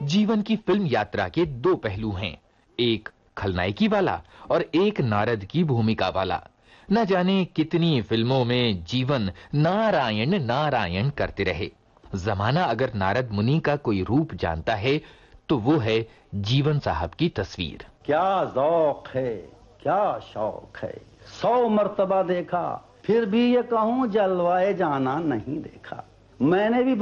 जीवन की फिल्म यात्रा के दो पहलू हैं, एक खलनायकी वाला और एक नारद की भूमिका वाला। न जाने कितनी फिल्मों में जीवन नारायण नारायण करते रहे। जमाना अगर नारद मुनि का कोई रूप जानता है तो वो है जीवन साहब की तस्वीर। क्या ज़ौक़ है, क्या शौक है, 100 मर्तबा देखा, फिर भी ये कहूं जलवाए जाना नहीं देखा। मैंने भी